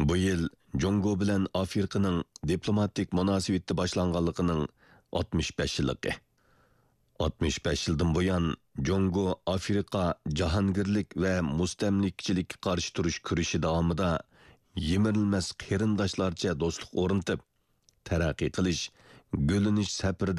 Bu yil Jongo bilan Afrikaning diplomatik munosabati boshlanganligining 65 yilligi. 65 yildan buyon Jongo Afrika jahongirlik va mustamlikchilikka qarshi turish kurashi davomida yemirilmas qarindoshlarcha do'stlik o'rnatib, taraqqiy qilish, gulinish safarida